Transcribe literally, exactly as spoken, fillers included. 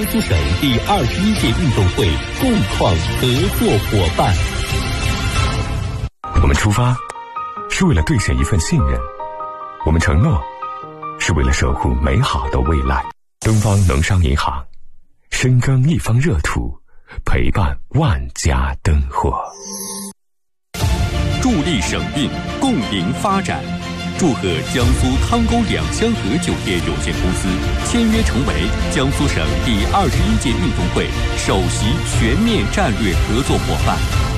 江苏省第二十一届运动会共创合作伙伴。 我们出发是为了兑现一份信任，我们承诺是为了守护美好的未来。东方农商银行，深耕一方热土，陪伴万家灯火， 助力省运，共赢发展。祝贺江苏汤沟两香河酒店有限公司签约成为江苏省第二十一届运动会首席全面战略合作伙伴。